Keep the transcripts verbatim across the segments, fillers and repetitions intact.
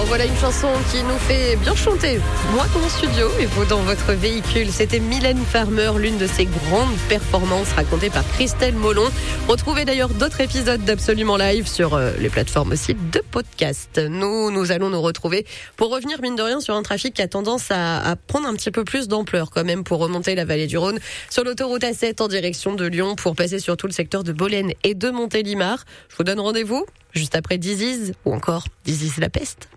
voilà une chanson qui nous fait bien chanter. Moi dans mon studio et vous dans votre véhicule. C'était Mylène Farmer, l'une de ses grandes performances racontée par Christelle Molon. Retrouvez d'ailleurs d'autres épisodes d'Absolument Live sur euh, les plateformes aussi de podcast. Nous, nous allons nous retrouver pour revenir mine de rien sur un trafic qui a tendance à, à prendre un petit peu plus d'ampleur quand même pour remonter la vallée du Rhône sur l'autoroute A sept en direction de Lyon pour passer sur tout le secteur de Bolène et de Montélimar. Je vous donne rendez-vous juste après Diziz ou encore Diziz la peste.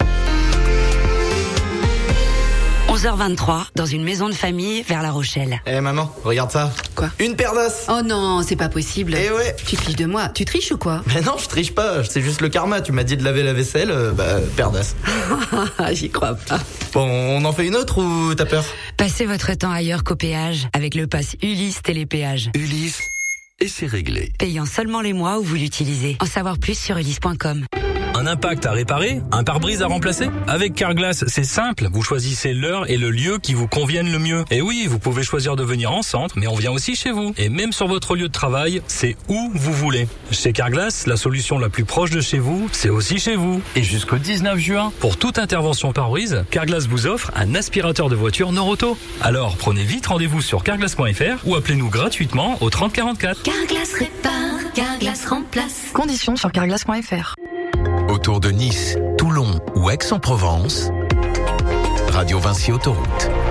onze heures vingt-trois, dans une maison de famille vers La Rochelle. Eh hey, maman, regarde ça. Quoi? Une paire d'os. Oh non, c'est pas possible. Eh ouais. Tu te fiches de moi. Tu triches ou quoi? Mais non, je triche pas, c'est juste le karma. Tu m'as dit de laver la vaisselle, euh, bah, paire d'os. J'y crois pas. Bon, on en fait une autre ou t'as peur? Passez votre temps ailleurs qu'au péage avec le pass Ulysse Télépéage. Ulysse, et c'est réglé. Payant seulement les mois où vous l'utilisez. En savoir plus sur ulysse point com. Un impact à réparer? Un pare-brise à remplacer? Avec Carglass, c'est simple. Vous choisissez l'heure et le lieu qui vous conviennent le mieux. Et oui, vous pouvez choisir de venir en centre, mais on vient aussi chez vous. Et même sur votre lieu de travail, c'est où vous voulez. Chez Carglass, la solution la plus proche de chez vous, c'est aussi chez vous. Et jusqu'au dix-neuf juin, pour toute intervention pare-brise, Carglass vous offre un aspirateur de voiture Noroto. Alors, prenez vite rendez-vous sur carglass point f r ou appelez-nous gratuitement au trente quarante-quatre. Carglass répare, Carglass remplace. Conditions sur carglass point f r. Autour de Nice, Toulon ou Aix-en-Provence, Radio Vinci Autoroute.